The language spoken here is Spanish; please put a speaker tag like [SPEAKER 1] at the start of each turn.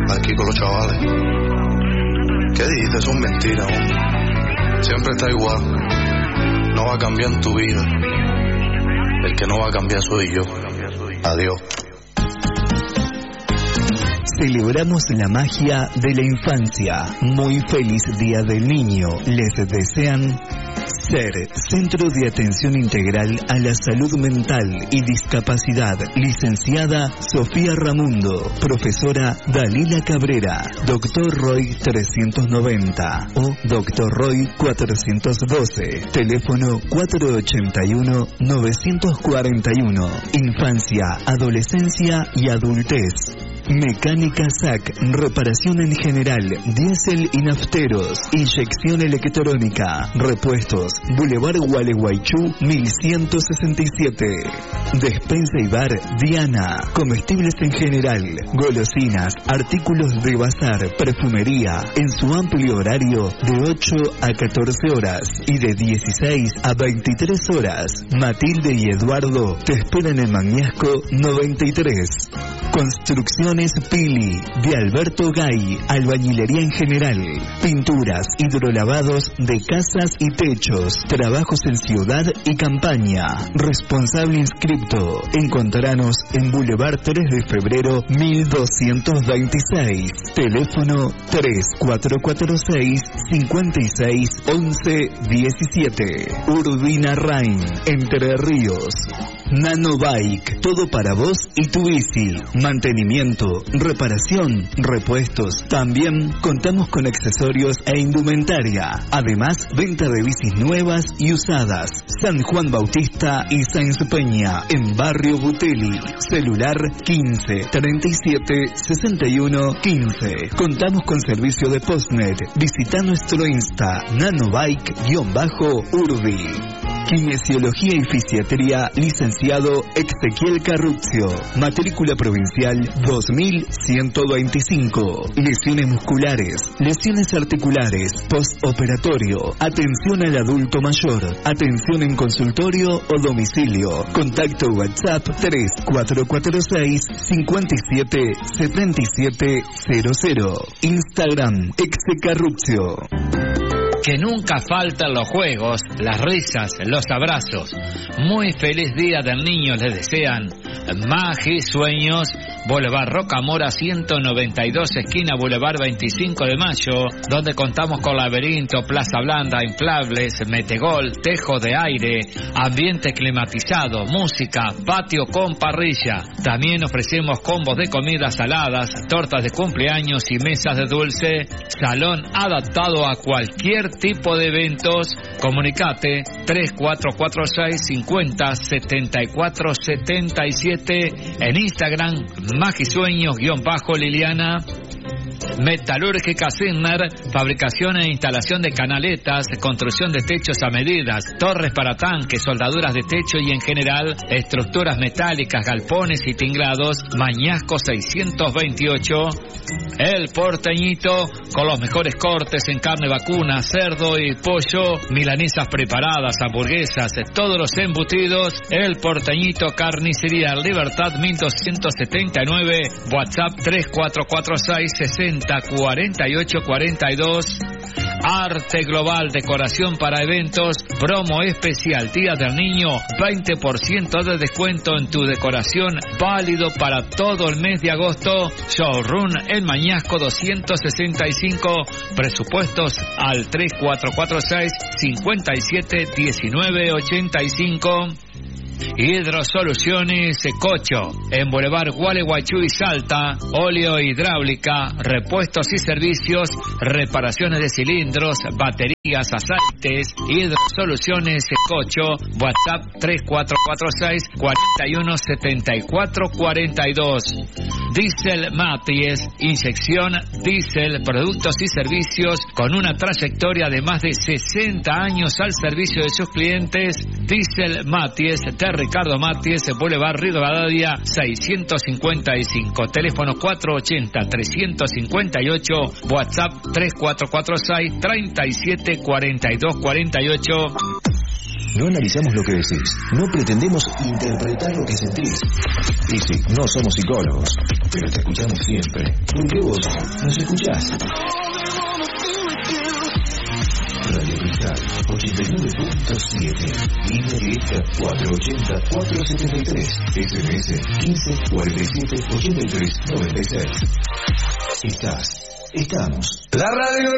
[SPEAKER 1] aquí con los chavales. ¿Qué dijiste? Son mentiras, hombre. Siempre está igual. No va a cambiar en tu vida. El que no va a cambiar soy yo. Adiós.
[SPEAKER 2] Celebramos la magia de la infancia. Muy feliz Día del Niño. Les desean SER, Centro de Atención Integral a la Salud Mental y Discapacidad. Licenciada Sofía Ramundo. Profesora Dalila Cabrera. Dr. Roy 390 o Dr. Roy 412. Teléfono 481-941. Infancia, adolescencia y adultez. Mecánica SAC, reparación en general, diésel y nafteros, inyección electrónica, repuestos, Boulevard Gualeguaychú 1167. Despensa y bar Diana, comestibles en general, golosinas, artículos de bazar, perfumería, en su amplio horario de 8 a 14 horas y de 16 a 23 horas. Matilde y Eduardo te esperan en Mañasco 93. Construcciones Pili, de Alberto Gay, albañilería en general, pinturas, hidrolavados de casas y techos, trabajos en ciudad y campaña. Responsable inscripto. Encontranos en Boulevard 3 de Febrero 1226. Teléfono 3446-561117. Urbina Rain, Entre Ríos. Nanobike, todo para vos y tu bici. Mantenimiento, reparación, repuestos. También contamos con accesorios e indumentaria. Además, venta de bicis nuevas y usadas. San Juan Bautista y Sáenz Peña, en Barrio Butelli. Celular 15 37 61 15. Contamos con servicio de Postnet. Visita nuestro Insta, nanobike_urbi. Kinesiología y Fisiatría, licenciado Ezequiel Carruccio. Matrícula provincial 2125. Lesiones musculares, lesiones articulares, postoperatorio, atención al adulto mayor, atención en consultorio o domicilio. Contacto WhatsApp 3446-577700. Instagram Execarruccio.
[SPEAKER 3] Que nunca faltan los juegos, las risas, los abrazos. Muy feliz Día del Niño les desean Magi Sueños, Boulevard Rocamora 192, esquina Boulevard 25 de Mayo, donde contamos con laberinto, plaza blanda, inflables, metegol, tejo de aire, ambiente climatizado, música, patio con parrilla. También ofrecemos combos de comidas saladas, tortas de cumpleaños y mesas de dulce. Salón adaptado a cualquier tipo de eventos. Comunicate 3446-507477. En Instagram Magisueños_Liliana. Metalúrgica Signer, fabricación e instalación de canaletas, construcción de techos a medidas, torres para tanques, soldaduras de techo y en general, estructuras metálicas, galpones y tinglados. Mañasco 628. El Porteñito, con los mejores cortes en carne vacuna, cerdo y pollo, milanesas preparadas, hamburguesas, todos los embutidos. El Porteñito, Carnicería Libertad 1279, WhatsApp 3446-604842. Arte Global, decoración para eventos, promo especial Día del Niño, 20% de descuento en tu decoración, válido para todo el mes de agosto. Showroom en Mañasco 265, presupuestos al 3446-571985. Hidrosoluciones Cocho, en Boulevard Gualeguaychú y Salta, óleo hidráulica, repuestos y servicios, reparaciones de cilindros, baterías, aceites. Hidrosoluciones Cocho, WhatsApp 3446-417442. Diesel Maties, inyección diésel, productos y servicios con una trayectoria de más de 60 años al servicio de sus clientes. Diesel Maties, Ricardo Matías, Boulevard Rivadavia 655, teléfono 480-358, WhatsApp 3446-374248.
[SPEAKER 2] No analizamos lo que decís, no pretendemos interpretar lo que sentís. Y sí, no somos psicólogos, pero te escuchamos siempre, porque vos nos escuchás. Radio Cristal 89.7, línea directa 480-473, SMS 1547-8396. Estamos. La radio